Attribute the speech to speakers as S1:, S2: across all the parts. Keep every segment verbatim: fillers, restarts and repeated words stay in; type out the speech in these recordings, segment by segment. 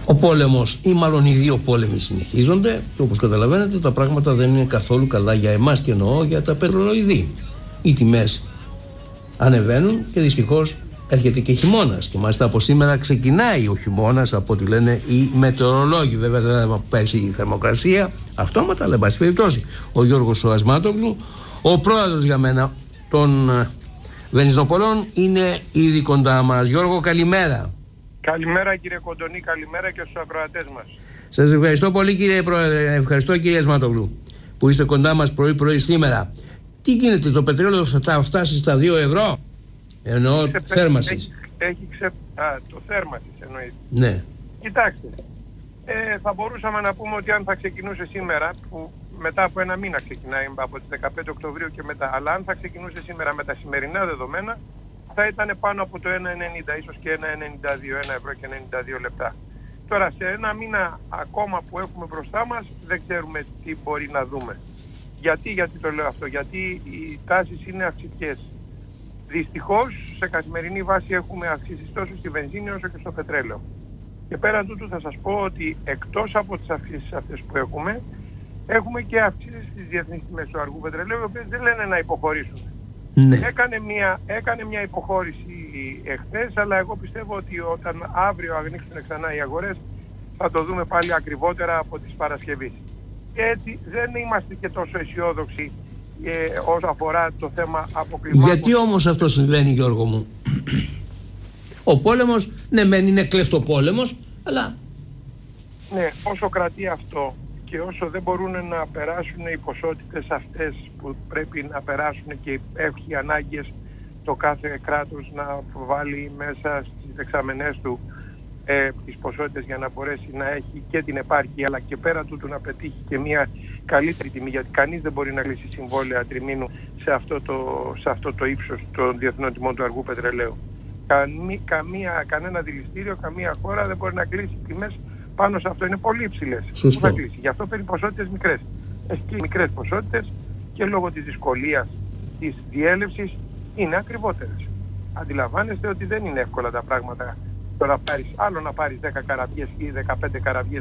S1: Ο πόλεμος ή μάλλον οι δύο πόλεμοι συνεχίζονται και όπως καταλαβαίνετε τα πράγματα δεν είναι καθόλου καλά για εμάς και εννοώ για τα πετρελοειδή. Οι τιμές ανεβαίνουν και δυστυχώς έρχεται και χειμώνας και μάλιστα από σήμερα ξεκινάει ο χειμώνας από ό,τι λένε οι μετεωρολόγοι. Βέβαια δεν θα πέσει η θερμοκρασία αυτόματα, αλλά εν πάση περιπτώσει ο Γιώργος ο Ασμάτογλου, ο πρόεδρος για μένα των βενζινοπολών, είναι ήδη κοντά μας. Γιώργο, καλημέρα.
S2: Καλημέρα κύριε Κοντονή, καλημέρα και στους ακροατές μας.
S1: Σας ευχαριστώ πολύ κύριε Πρόεδρε, ευχαριστώ κύριε Ασμάτογλου που είστε κοντά μας πρωί-πρωί σήμερα. Τι γίνεται, το πετρέλαιο θα φτάσει στα δύο ευρώ? Εννοώ θέρμασης.
S2: Έχει, έχει ξε... Α, το θέρμασης εννοείται.
S1: Ναι.
S2: Κοιτάξτε, ε, θα μπορούσαμε να πούμε ότι αν θα ξεκινούσε σήμερα, που μετά από ένα μήνα ξεκινάει από τις δεκαπέντε Οκτωβρίου και μετά, αλλά αν θα ξεκινούσε σήμερα με τα σημερινά δεδομένα, θα ήταν πάνω από το ένα ενενήντα, ίσως και ένα ενενήντα δύο, ένα ευρώ και ενενήντα δύο λεπτά. Τώρα σε ένα μήνα ακόμα που έχουμε μπροστά μας δεν ξέρουμε τι μπορεί να δούμε. Γιατί, γιατί το λέω αυτό? Γιατί οι τάσεις είναι αυξητικές. Δυστυχώς σε καθημερινή βάση έχουμε αυξήσεις τόσο στη βενζίνη όσο και στο πετρέλαιο. Και πέραν τούτου θα σας πω ότι εκτός από τις αυξήσεις αυτές που έχουμε, έχουμε και αυξήσεις στις διεθνείς τιμές του αργού πετρελαίου, οι οποίες δεν λένε να υποχωρήσουν. Ναι. Έκανε, μια, έκανε μια υποχώρηση εχθές, αλλά εγώ πιστεύω ότι όταν αύριο ανοίξουν ξανά οι αγορές θα το δούμε πάλι ακριβότερα από τις Παρασκευής. Και έτσι δεν είμαστε και τόσο αισιόδοξοι ε, όσο αφορά το θέμα αποκλεισμάτων.
S1: Γιατί όμως αυτό συμβαίνει, Γιώργο μου? Ο πόλεμος, ναι μεν είναι κλεφτοπόλεμος, αλλά...
S2: Ναι, όσο κρατεί αυτό και όσο δεν μπορούν να περάσουν οι ποσότητες αυτές που πρέπει να περάσουν και έχει ανάγκες το κάθε κράτος να βάλει μέσα στις δεξαμενές του ε, τις ποσότητες για να μπορέσει να έχει και την επάρκεια, αλλά και πέρα τούτου να πετύχει και μια καλύτερη τιμή, γιατί κανείς δεν μπορεί να κλείσει συμβόλαια τριμήνου σε αυτό το, σε αυτό το ύψος των διεθνών τιμών του αργού πετρελαίου. Καμία, καμία, κανένα δηληστήριο, καμία χώρα δεν μπορεί να κλείσει τιμές πάνω σε αυτό. Είναι πολύ υψηλές. Πού θα κλείσει? Γι' αυτό παίρνει ποσότητες μικρές. Έχει και μικρές ποσότητες και λόγω της δυσκολίας της διέλευσης είναι ακριβότερες. Αντιλαμβάνεστε ότι δεν είναι εύκολα τα πράγματα. Τώρα πάρεις, άλλο να πάρεις δέκα καραβιές ή δεκαπέντε καραβιές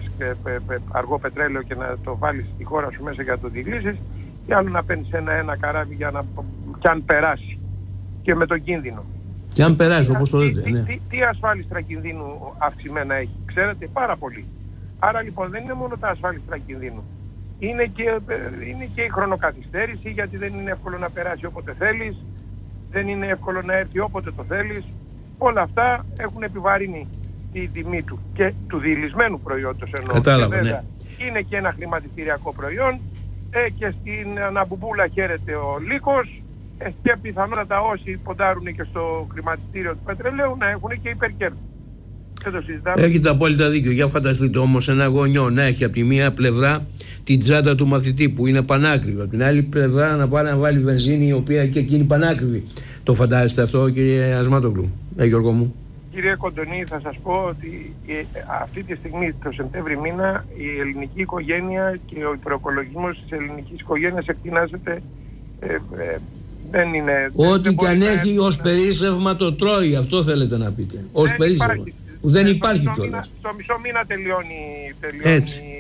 S2: αργό πετρέλαιο και να το βάλεις στη χώρα σου μέσα για να το δικλείσεις, και άλλο να παίρνεις ένα-ένα καράβι για να, κι αν περάσει και με τον κίνδυνο.
S1: Και αν περάσει, όπως το λέτε.
S2: Τι,
S1: ναι.
S2: τι, τι ασφάλιστρα κινδύνου αυξημένα έχει? Ξέρετε, πάρα πολύ. Άρα λοιπόν δεν είναι μόνο τα ασφάλιστρα κινδύνου. Είναι και, είναι και η χρονοκαθυστέρηση, γιατί δεν είναι εύκολο να περάσει όποτε θέλεις, δεν είναι εύκολο να έρθει όποτε το θέλεις. Όλα αυτά έχουν επιβαρύνει τη τιμή του και του διηλυσμένου προϊόντος εννοώ.
S1: Κατάλαβα, ναι.
S2: Είναι και ένα χρηματιστηριακό προϊόν ε, και στην αναμπουπούλα χαίρεται ο λύκος. Και πιθανότατα όσοι ποντάρουν και στο χρηματιστήριο του πετρελαίου να έχουν και υπερκέρδη. Δεν το συζητάμε.
S1: Έχετε απόλυτα δίκιο. Για φανταστείτε όμως ένα γονιό να έχει από τη μία πλευρά την τσάντα του μαθητή που είναι πανάκριβη, από την άλλη πλευρά να πάει να βάλει βενζίνη η οποία και εκείνη πανάκριβη. Το φαντάζεστε αυτό, κύριε Ασμάτογλου? Ε, Γιώργο μου.
S2: Κύριε Κοντονή, θα σας πω ότι ε, αυτή τη στιγμή, το Σεπτέμβρη μήνα, η ελληνική οικογένεια και ο υπεροκολογισμός της ελληνικής οικογένειας εκτινάζεται. Ε, ε, Δεν είναι,
S1: Ό,τι
S2: δεν
S1: και αν έχει
S2: να...
S1: ως περίσσευμα το τρώει, αυτό θέλετε να πείτε. Ως δεν περίσσευμα. Υπάρχει, δεν υπάρχει κιόλας.
S2: Στο μισό μήνα τελειώνει, τελειώνει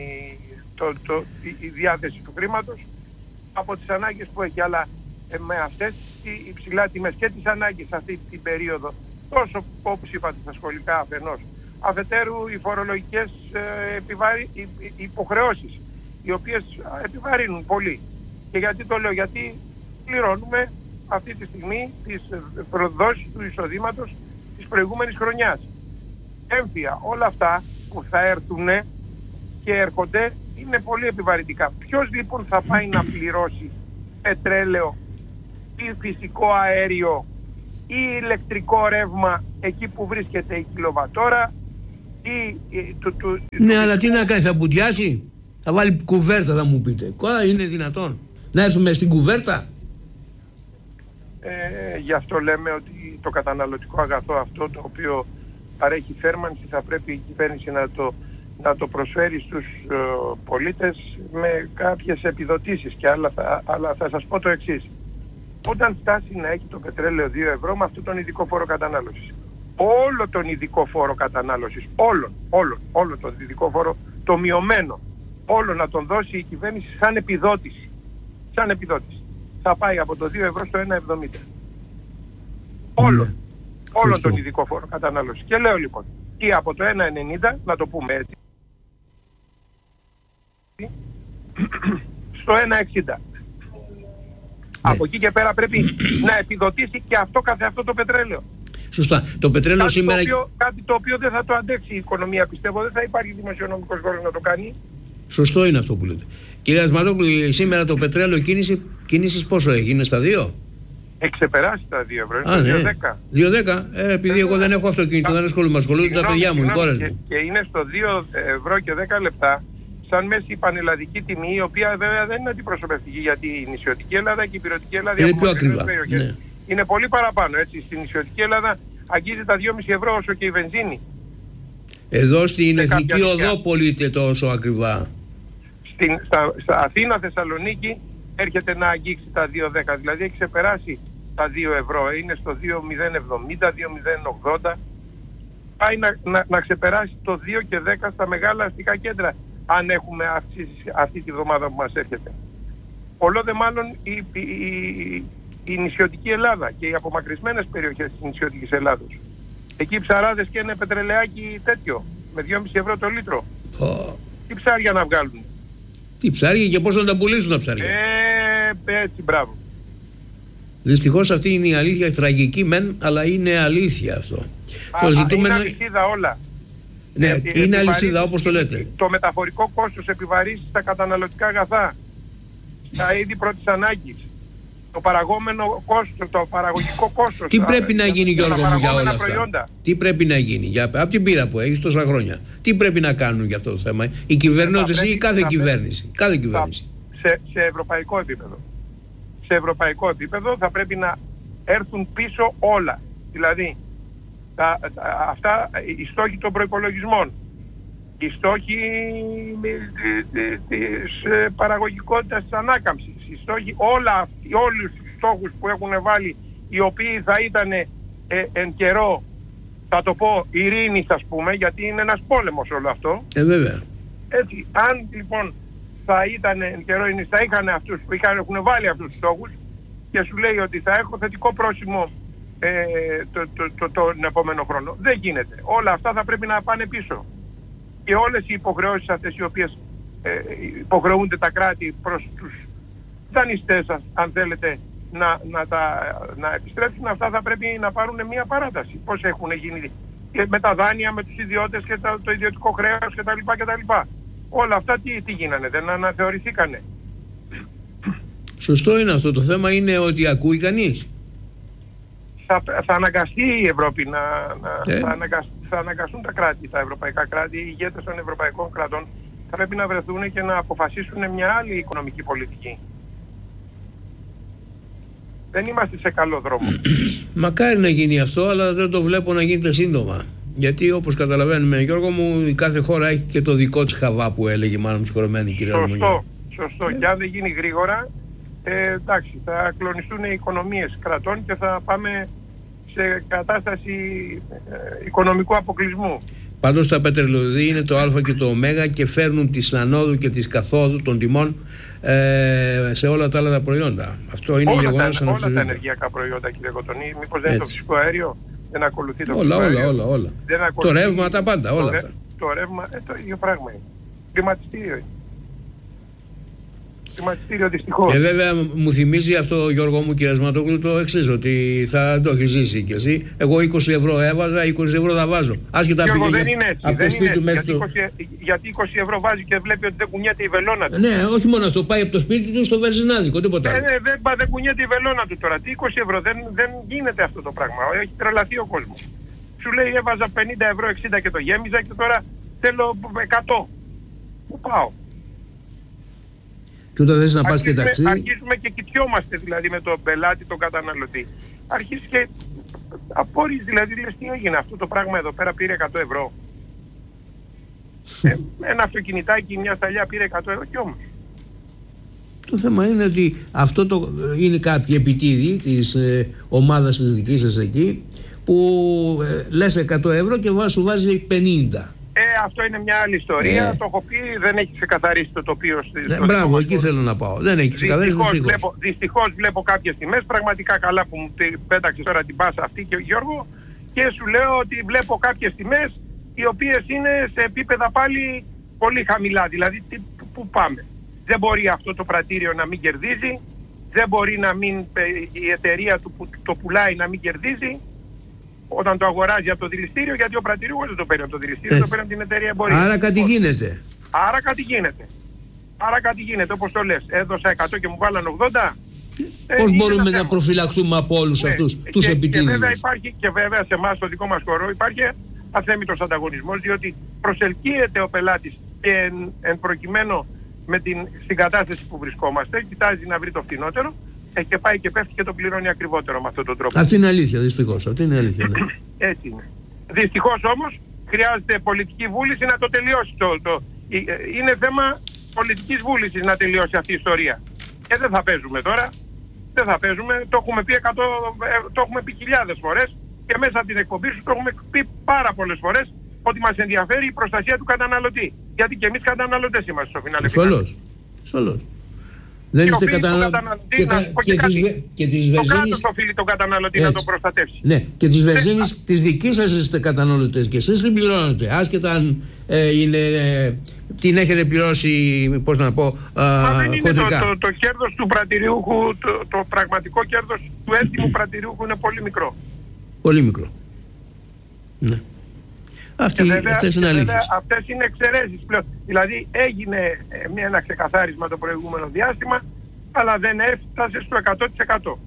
S2: το, το, η, η διάθεση του χρήματος από τις ανάγκες που έχει. Αλλά ε, με αυτές οι υψηλά τιμές και τις ανάγκες αυτή την περίοδο, τόσο όπως είπατε στα σχολικά αφενός, αφετέρου οι φορολογικές ε, επιβάρει, οι, οι υποχρεώσεις, οι οποίες επιβαρύνουν πολύ. Και γιατί το λέω? Γιατί πληρώνουμε αυτή τη στιγμή τις προδόσεις του εισοδήματος της προηγούμενης χρονιάς. Έμφυα, όλα αυτά που θα έρθουν και έρχονται είναι πολύ επιβαρυντικά. Ποιος λοιπόν θα πάει να πληρώσει πετρέλαιο ή φυσικό αέριο ή ηλεκτρικό ρεύμα εκεί που βρίσκεται η κιλοβατόρα ή του, του,
S1: ναι,
S2: του,
S1: αλλά
S2: του,
S1: τι να κάνει, θα μπουτιάσει, θα βάλει κουβέρτα, θα μου πείτε. Κόα, είναι δυνατόν να έρθουμε στην κουβέρτα?
S2: Ε, γι' αυτό λέμε ότι το καταναλωτικό αγαθό αυτό το οποίο παρέχει θέρμανση θα πρέπει η κυβέρνηση να το, να το προσφέρει στους ε, πολίτες με κάποιες επιδοτήσεις και άλλα θα, αλλά θα σας πω το εξής. Όταν φτάσει να έχει το πετρέλαιο δύο ευρώ με αυτόν τον ειδικό φόρο κατανάλωσης όλο τον ειδικό φόρο κατανάλωσης, όλον, όλον, όλο τον ειδικό φόρο, το μειωμένο, όλο να τον δώσει η κυβέρνηση σαν επιδότηση. Σαν επιδότηση. Θα πάει από το δύο ευρώ στο ένα εβδομήντα. Όλον. Mm. Όλον τον ειδικό φόρο κατανάλωση. Και λέω λοιπόν, ή από το ένα ενενήντα, να το πούμε έτσι, στο ένα εξήντα. Ναι. Από εκεί και πέρα πρέπει να επιδοτήσει και αυτό καθε αυτό το πετρέλαιο.
S1: Σωστά. Το πετρέλαιο
S2: κάτι
S1: σήμερα...
S2: Το οποίο, κάτι το οποίο δεν θα το αντέξει η οικονομία, πιστεύω. Δεν θα υπάρχει δημοσιονομικός χώρος να το κάνει.
S1: Σωστό είναι αυτό που λέτε. Κύριε Ασματόπουλου, σήμερα το πετρέλαιο κίνηση, κίνησης πόσο έγινε, στα δύο?
S2: Εξεπεράσει τα δύο ευρώ,
S1: είναι
S2: δύο δέκα.
S1: δύο δέκα, ε, επειδή εγώ δεν έχω αυτοκίνητο, δεν ασχολούμαι, ασχολούνται τα παιδιά μου, οι κόρες μου.
S2: Και είναι στο δύο ευρώ και δέκα λεπτά, σαν μέση πανελλαδική τιμή, η οποία βέβαια δεν είναι αντιπροσωπευτική, γιατί η νησιωτική Ελλάδα και η ηπειρωτική Ελλάδα
S1: είναι πιο ακριβά. Ναι.
S2: Είναι πολύ παραπάνω, έτσι. Στην νησιωτική Ελλάδα αγγίζει τα δυόμισι ευρώ όσο και η βενζίνη.
S1: Εδώ στην Εθνική Οδό πωλείται τόσο ακριβά.
S2: Στην, στα, στα Αθήνα, Θεσσαλονίκη έρχεται να αγγίξει τα δύο δέκα, δηλαδή έχει ξεπεράσει τα δύο ευρώ, είναι στο δύο μηδέν εβδομήντα, δύο μηδέν ογδόντα, πάει να, να, να ξεπεράσει το δύο και δέκα στα μεγάλα αστικά κέντρα, αν έχουμε αυξήσει αυτή τη βδομάδα που μας έρχεται. Πολλό δε μάλλον η, η, η, η νησιωτική Ελλάδα και οι απομακρυσμένες περιοχές της νησιωτικής Ελλάδος. Εκεί οι ψαράδες και ένα πετρελαιάκι τέτοιο, με δυόμισι ευρώ το λίτρο. Oh. Τι ψάρια να βγάλουν.
S1: Τι ψάρια και πώς να τα πουλήσουν τα ψάρια.
S2: Ε, έτσι, μπράβο.
S1: Δυστυχώς αυτή είναι η αλήθεια, τραγική μεν, αλλά είναι αλήθεια αυτό.
S2: Α, το ζητούμενο... Είναι αλυσίδα όλα.
S1: Ναι, ε, είναι αλυσίδα όπως το λέτε.
S2: Το μεταφορικό κόστος επιβαρύνει στα καταναλωτικά αγαθά, στα είδη πρώτης ανάγκης. Το παραγόμενο κόστος, το παραγωγικό κόστος.
S1: Τι πρέπει να γίνει, Γιώργο μου, για όλα αυτά? Προϊόντα. Τι πρέπει να γίνει, για, από την πείρα που έχεις τόσα χρόνια, τι πρέπει να κάνουν για αυτό το θέμα, οι κυβερνώντες ή κάθε κυβέρνηση? Κάθε κυβέρνηση.
S2: Σε, σε ευρωπαϊκό επίπεδο. Σε ευρωπαϊκό επίπεδο θα πρέπει να έρθουν πίσω όλα. Δηλαδή, τα, τα, αυτά, οι στόχοι των προϋπολογισμών, οι στόχοι της παραγωγικότητας της ανάκαμψης, οι στόχοι, όλα, όλους τους στόχους που έχουν βάλει, οι οποίοι θα ήταν ε, εν καιρό, θα το πω, ειρήνης, ας πούμε, γιατί είναι ένας πόλεμος όλο αυτό.
S1: Ε, βέβαια.
S2: Έτσι, αν λοιπόν θα ήταν εν καιρό ειρήνης, θα είχαν αυτούς που είχαν, έχουν βάλει αυτούς τους στόχους και σου λέει ότι θα έχω θετικό πρόσημο ε, το, το, το, το, τον επόμενο χρόνο. Δεν γίνεται. Όλα αυτά θα πρέπει να πάνε πίσω. Και όλες οι υποχρεώσεις αυτές οι οποίες ε, υποχρεούνται τα κράτη προς τους δανειστές, αν θέλετε, να, να, τα, να επιστρέψουν, αυτά θα πρέπει να πάρουν μια παράταση. Πώς έχουν γίνει και με τα δάνεια, με τους ιδιώτες και το, το ιδιωτικό χρέος κτλ. κτλ. Όλα αυτά τι, τι γίνανε, δεν αναθεωρηθήκανε.
S1: Σωστό είναι αυτό. Το θέμα είναι ότι ακούει κανείς.
S2: Θα, θα αναγκαστεί η Ευρώπη να, να ε. θα, αναγκασ, θα αναγκαστούν τα κράτη, τα ευρωπαϊκά κράτη, οι ηγέτες των ευρωπαϊκών κρατών θα πρέπει να βρεθούν και να αποφασίσουν μια άλλη οικονομική πολιτική. Δεν είμαστε σε καλό δρόμο.
S1: Μακάρι να γίνει αυτό, αλλά δεν το βλέπω να γίνεται σύντομα. Γιατί όπως καταλαβαίνουμε, Γιώργο μου, η κάθε χώρα έχει και το δικό της χαβά που έλεγε, μάλλον συγχωρεμένη κυρία Αλμονιά.
S2: Σωστό, σωστό. Και αν δεν γίνει γρήγορα, ε, εντάξει, θα κλονιστούν οι οικονομίες κρατών και θα πάμε σε κατάσταση ε, οικονομικού αποκλεισμού.
S1: Πάντως τα πετρελαιοειδή είναι το α και το ω και φέρνουν της ανόδου και της καθόδου των τιμών ε, σε όλα τα άλλα τα προϊόντα. Αυτό είναι γεγονός.
S2: Όλα, όλα τα ενεργειακά προϊόντα, κύριε Κοτονή. Μήπως δεν είναι το φυσικό αέριο, δεν ακολουθεί το
S1: όλα,
S2: φυσικό
S1: όλα,
S2: αέριο.
S1: Όλα, όλα, όλα. Το ρεύμα, τα πάντα, όλα
S2: το,
S1: αυτά.
S2: Το ρεύμα, ε, το ίδιο πράγμα είναι. Χρηματιστήριο. Χρηματιστήριο δυστυχώς.
S1: Και βέβαια μου θυμίζει αυτό, Γιώργο μου, κύριε Ασματόπουλου, το εξής, ότι θα το έχει ζήσει κι εσύ. Εγώ είκοσι ευρώ έβαζα, είκοσι ευρώ θα βάζω. Άσχετα
S2: Γιώργο, δεν είναι έτσι.
S1: Από
S2: δεν
S1: το σπίτι του μέχρι
S2: γιατί,
S1: το...
S2: είκοσι, γιατί είκοσι ευρώ βάζει και βλέπει ότι δεν κουνιέται η βελόνα του.
S1: Ναι, όχι μόνο αυτό, πάει από το σπίτι του στο βενζινάδικο, τίποτα άλλο.
S2: Ναι, ναι, δεν, δεν κουνιέται η βελόνα του τώρα. Τι είκοσι ευρώ, δεν, δεν γίνεται αυτό το πράγμα. Έχει τρελαθεί ο κόσμος. Σου λέει έβαζα πενήντα ευρώ, εξήντα και το γέμιζα και τώρα θέλω εκατό. Πού πάω?
S1: Και όταν θες να πας και ταξί...
S2: Αρχίζουμε και κοιτιόμαστε δηλαδή με τον πελάτη, τον καταναλωτή. Αρχίζει και απόρριζε, δηλαδή λες τι έγινε αυτό το πράγμα εδώ πέρα, πήρε εκατό ευρώ. ε, ένα αυτοκινητάκι, μια σταλιά πήρε εκατό ευρώ και όμως.
S1: Το θέμα είναι ότι αυτό το, είναι κάποιοι επιτίδιοι της ε, ομάδας της δικής σας εκεί που ε, λες εκατό ευρώ και σου βάζει πενήντα.
S2: Ε, αυτό είναι μια άλλη ιστορία. Ε. Το έχω πει, δεν έχει ξεκαθαρίσει το τοπίο.
S1: Ε, μπράβο, εκεί θέλω να πάω. Δεν έχει ξεκαθαρίσει.
S2: Δυστυχώς βλέπω, δυστυχώς βλέπω κάποιες τιμές. Πραγματικά καλά που μου πέταξε τώρα την πάσα αυτή και ο Γιώργο. Και σου λέω ότι βλέπω κάποιες τιμές οι οποίες είναι σε επίπεδα πάλι πολύ χαμηλά. Δηλαδή, τι, πού πάμε. Δεν μπορεί αυτό το πρατήριο να μην κερδίζει. Δεν μπορεί να μην, η εταιρεία του που το πουλάει να μην κερδίζει όταν το αγοράζει από το δηληστήριο, γιατί ο πρατηριούχος δεν το παίρνει από το δηληστήριο, το παίρνει από την εταιρεία εμπορία.
S1: Άρα κάτι γίνεται.
S2: Άρα κάτι γίνεται. Άρα κάτι γίνεται, όπως το λες. Έδωσα εκατό και μου βάλαν ογδόντα.
S1: Πώς
S2: ε,
S1: μπορούμε να προφυλαχθούμε από όλους ναι, αυτούς
S2: και,
S1: τους επιτίδους.
S2: Και βέβαια υπάρχει, και βέβαια σε εμάς στο δικό μας χώρο υπάρχει αθέμητος ανταγωνισμός, διότι προσελκύεται ο πελάτης και εν, εν προκειμένου με την, στην κατάσταση που βρισκόμαστε, κοιτάζει να βρει το φθηνότερο ε, και πάει και πέφτει και το πληρώνει ακριβότερο με αυτόν τον τρόπο.
S1: Αυτή είναι αλήθεια, δυστυχώς. Αυτή είναι αλήθεια. Ναι.
S2: Έτσι είναι. Δυστυχώς όμως χρειάζεται πολιτική βούληση να το τελειώσει. Το, το, είναι θέμα πολιτικής βούλησης να τελειώσει αυτή η ιστορία. Και δεν θα παίζουμε τώρα. Δεν θα παίζουμε. Το έχουμε πει, εκατό, το έχουμε πει χιλιάδες φορές και μέσα από την εκπομπή σου το έχουμε πει πάρα πολλές φορές ότι μας ενδιαφέρει η προστασία του καταναλωτή. Γιατί και εμείς καταναλωτές είμαστε στο φινάλε.
S1: Ασφαλώς. Ασφαλώς. Δεν είστε καταναλωτή. Και,
S2: να πω και, και, κάτι,
S1: της, και της
S2: το
S1: βενζίνης...
S2: κράτος οφείλει τον καταναλωτή έτσι να τον προστατεύσει.
S1: Ναι, και της βενζίνης της δικής σας είστε καταναλωτές και εσείς την πληρώνετε. Άσχετα αν ε, είναι, ε, την έχετε πληρώσει, πώς να πω,
S2: Μα δεν είναι το, το, το κέρδος του πρατηριούχου, το, το πραγματικό κέρδος του έντιμου πρατηριούχου είναι πολύ μικρό.
S1: Πολύ μικρό. Ναι. Αυτή,
S2: βέβαια,
S1: αυτές είναι αλήθειες.
S2: Αυτές είναι εξαιρέσεις πλέον. Δηλαδή έγινε ε, ένα ξεκαθάρισμα το προηγούμενο διάστημα, αλλά δεν έφτασε στο εκατό τοις εκατό.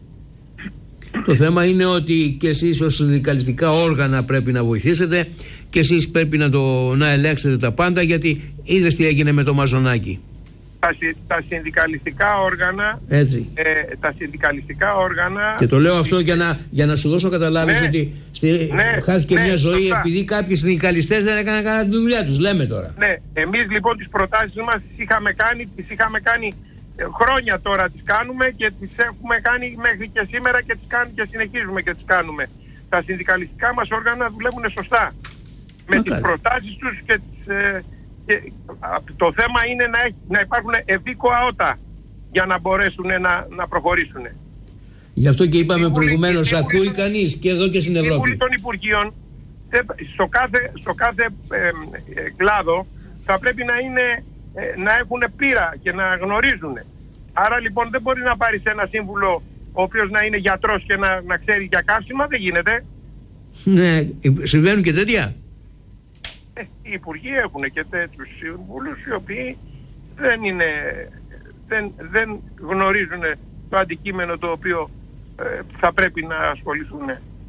S1: Το θέμα είναι ότι και εσείς ως συνδικαλιστικά όργανα πρέπει να βοηθήσετε και εσείς πρέπει να, το, να ελέγξετε τα πάντα, γιατί είδες τι έγινε με το Μαζονάκι. Τα,
S2: τα συνδικαλιστικά όργανα
S1: Έτσι.
S2: Ε, τα συνδικαλιστικά όργανα
S1: και το λέω αυτό για να, για να σου δώσω καταλάβεις ναι, ότι στη, ναι, χάθηκε ναι, μια ζωή σωστά. Επειδή κάποιοι συνδικαλιστές δεν έκαναν καλά τη δουλειά τους, λέμε τώρα.
S2: Ναι, εμείς λοιπόν τις προτάσεις μας τις είχαμε κάνει, τις είχαμε κάνει χρόνια τώρα, τις κάνουμε και τις έχουμε κάνει μέχρι και σήμερα και τις κάνουμε και συνεχίζουμε και τις κάνουμε. Τα συνδικαλιστικά μας όργανα δουλεύουν σωστά με Μα τις καλή. προτάσεις τους και τις... Ε, Και το θέμα είναι να, έχει, να υπάρχουν ευήκοα ότα για να μπορέσουν να, να προχωρήσουν.
S1: Γι' αυτό και είπαμε προηγουμένως, ακούει κανείς και εδώ και στην Ευρώπη. Η
S2: Βουλή των Υπουργείων στο κάθε, στο κάθε ε, ε, κλάδο θα πρέπει να, είναι, ε, να έχουν πείρα και να γνωρίζουν. Άρα λοιπόν δεν μπορεί να πάρεις ένα σύμβουλο ο οποίος να είναι γιατρός και να, να ξέρει για καύσιμα, δεν γίνεται.
S1: Ναι, συμβαίνουν και τέτοια.
S2: Ε, οι υπουργοί έχουν και τέτοιους σύμβουλους οι οποίοι δεν, είναι, δεν, δεν γνωρίζουν το αντικείμενο το οποίο ε, θα πρέπει να ασχοληθούν.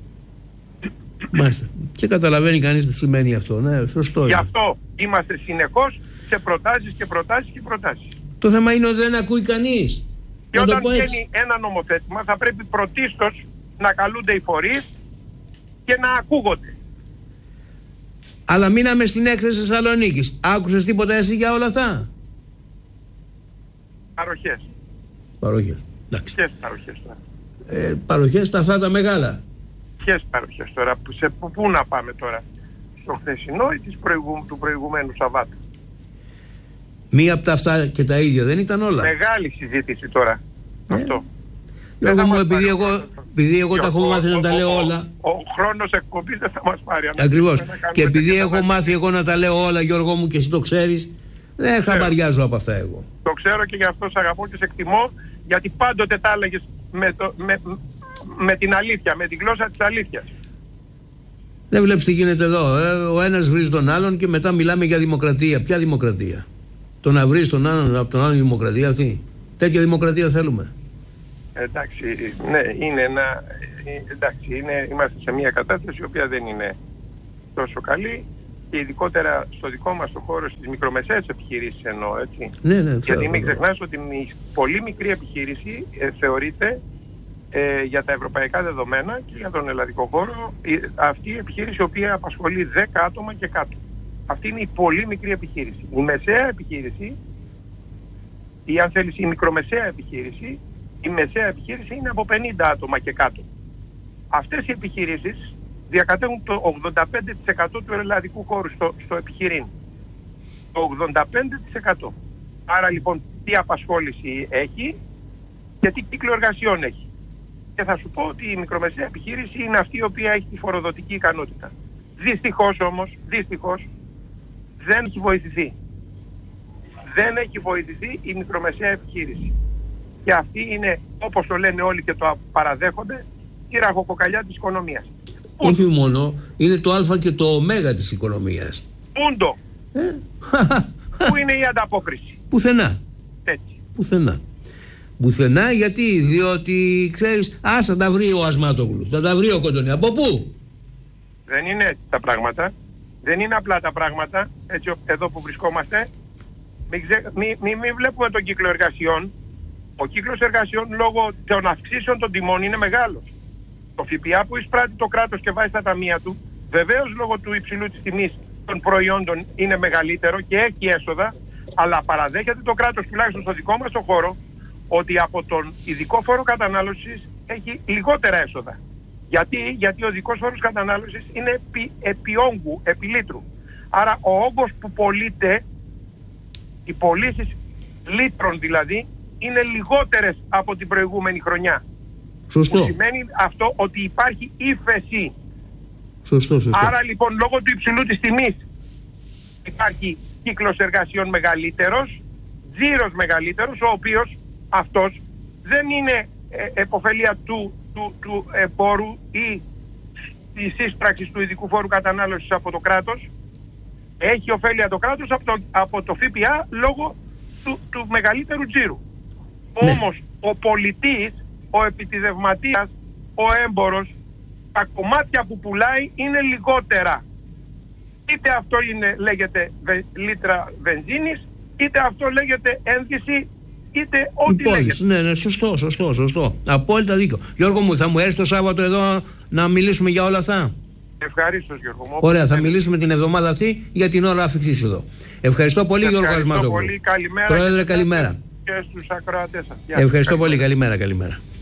S1: Μάλιστα. Και καταλαβαίνει κανείς τι σημαίνει αυτό. Ναι, σωστό.
S2: Γι' αυτό είμαστε συνεχώς σε προτάσεις και προτάσεις και προτάσεις.
S1: Το θέμα είναι ότι δεν ακούει κανείς.
S2: Και όταν βγαίνει ένα νομοθέτημα θα πρέπει πρωτίστως να καλούνται οι φορείς και να ακούγονται.
S1: Αλλά μείναμε στην έκθεση Θεσσαλονίκης. Άκουσες τίποτα εσύ για όλα αυτά?
S2: Παροχές.
S1: Παροχές. Εντάξει.
S2: Ποιες παροχές τώρα?
S1: Ε, παροχές τα αυτά τα μεγάλα.
S2: Ποιες παροχές τώρα? Σε πού, πού να πάμε τώρα? Στο χθεσινό ή της προηγου, του προηγουμένου Σαββάτου?
S1: Μία από τα αυτά και τα ίδια δεν ήταν όλα?
S2: Μεγάλη συζήτηση τώρα. Ε. Αυτό.
S1: Λόγω μου, επειδή εγώ, επειδή εγώ τα έχω μάθει να τα λέω όλα.
S2: Ο, ο, ο χρόνος εκπομπής δεν θα μας πάρει.
S1: Ακριβώς. Και επειδή έχω μάθει εγώ να τα λέω όλα, Γιώργο μου, και εσύ το ξέρεις, δεν χαμπαριάζω από αυτά εγώ.
S2: Το ξέρω και γι' αυτό σε αγαπώ και σε εκτιμώ, γιατί πάντοτε τα έλεγες με, το, με, με την αλήθεια, με τη γλώσσα της αλήθειας.
S1: Δεν βλέπεις τι γίνεται εδώ. Ε? Ο ένας βρίζει τον άλλον και μετά μιλάμε για δημοκρατία. Ποια δημοκρατία? Το να βρεις τον άλλον από τον άλλον δημοκρατία αυτή? Τέτοια δημοκρατία θέλουμε?
S2: Εντάξει, ναι, είναι ένα, εντάξει, είναι, είμαστε σε μια κατάσταση η οποία δεν είναι τόσο καλή και ειδικότερα στο δικό μας το χώρο στις μικρομεσαίες επιχειρήσεις εννοώ, έτσι.
S1: Ναι, ναι, ξέρω,
S2: γιατί μην ξεχνάς ότι η πολύ μικρή επιχείρηση ε, θεωρείται ε, για τα ευρωπαϊκά δεδομένα και για τον ελλαδικό χώρο ε, αυτή η επιχείρηση η οποία απασχολεί δέκα άτομα και κάτω. Αυτή είναι η πολύ μικρή επιχείρηση. Η μεσαία επιχείρηση ή αν θέλεις η μικρομεσαία επιχείρηση, η μεσαία επιχείρηση είναι από πενήντα άτομα και κάτω. αυτές οι επιχειρήσεις διακατέχουν το ογδόντα πέντε τοις εκατό του ελλαδικού χώρου στο, στο επιχειρήν. Το ογδόντα πέντε τοις εκατό. Άρα λοιπόν τι απασχόληση έχει και τι κύκλο εργασιών έχει. Και θα σου πω ότι η μικρομεσαία επιχείρηση είναι αυτή η οποία έχει τη φοροδοτική ικανότητα. Δυστυχώς όμως, δυστυχώς, δεν έχει βοηθηθεί. Δεν έχει βοηθηθεί η μικρομεσαία επιχείρηση. Και αυτή είναι, όπως το λένε όλοι και το παραδέχονται, η ραχοκοκαλιά της οικονομίας.
S1: Όχι μόνο, είναι το α και το ω της οικονομίας.
S2: Πούντο.
S1: Ε?
S2: Πού είναι η ανταπόκριση?
S1: Πουθενά.
S2: Έτσι.
S1: Πουθενά. Πουθενά γιατί, διότι ξέρεις, ας θα τα βρει ο Ασμάτογλου, θα τα βρει ο Κοντονή. Από πού?
S2: Δεν είναι έτσι τα πράγματα. Δεν είναι απλά τα πράγματα, έτσι εδώ που βρισκόμαστε. Μην, ξε... μη, μη, μη βλέπουμε τον κύκλο εργασιών. Ο κύκλος εργασιών λόγω των αυξήσεων των τιμών είναι μεγάλος. Το ΦΠΑ που εισπράττει το κράτος και βάζει στα ταμεία του, βεβαίως λόγω του υψηλού της τιμής των προϊόντων είναι μεγαλύτερο και έχει έσοδα, αλλά παραδέχεται το κράτος, τουλάχιστον στο δικό μας το χώρο, ότι από τον ειδικό φόρο κατανάλωσης έχει λιγότερα έσοδα. Γιατί, Γιατί ο ειδικός φόρος κατανάλωσης είναι επί, επί όγκου, επί λίτρου. Άρα ο όγκος που πωλείται, οι πωλήσεις λίτρων δηλαδή, είναι λιγότερες από την προηγούμενη χρονιά.
S1: Σωστό.
S2: Που σημαίνει αυτό ότι υπάρχει ύφεση.
S1: Σωστό, σωστό.
S2: Άρα λοιπόν λόγω του υψηλού της τιμής υπάρχει κύκλος εργασιών μεγαλύτερος, τζίρος μεγαλύτερος, ο οποίος αυτός δεν είναι ε, επωφελία του, του, του εμπόρου ή της εισπράξης του ειδικού φόρου κατανάλωσης από το κράτος. Έχει ωφέλεια το κράτος από το, από το ΦΠΑ λόγω του, του μεγαλύτερου τζίρου. Ναι. Όμως ο πολιτής, ο επιτιδευματίας, ο έμπορος, τα κομμάτια που πουλάει είναι λιγότερα. Είτε αυτό είναι, λέγεται βε, λίτρα βενζίνης, είτε αυτό λέγεται ένδυση, είτε ό,τι λέγεται.
S1: Ναι, ναι, σωστό, σωστό, σωστό. Απόλυτα δίκιο. Γιώργο μου, θα μου έρθει το Σάββατο εδώ να μιλήσουμε για όλα αυτά?
S2: Ευχαρίστως, Γιώργο μου.
S1: Ωραία, θα μιλήσουμε την εβδομάδα αυτή για την ώρα αφήξης εδώ. Ευχαριστώ πολύ, Γιώργο Ασμάτογλου.
S2: Ευχαριστώ πολύ, καλημέρα.
S1: Πρόεδρε, καλημέρα.
S2: Και στους ακροατές σας.
S1: Ευχαριστώ πολύ, καλημέρα, καλημέρα.